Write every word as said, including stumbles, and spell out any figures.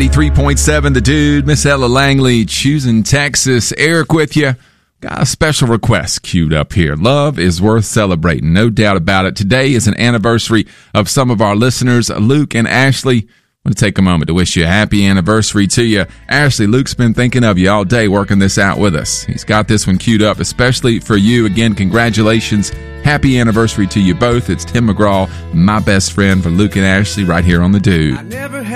ninety-three point seven, The Dude, Miss Ella Langley, choosing Texas. Eric with you. Got a special request queued up here. Love is worth celebrating, no doubt about it. Today is an anniversary of some of our listeners, Luke and Ashley. I want to take a moment to wish you a happy anniversary to you. Ashley, Luke's been thinking of you all day working this out with us. He's got this one queued up, especially for you. Again, congratulations. Happy anniversary to you both. It's Tim McGraw, my best friend, for Luke and Ashley, right here on The Dude.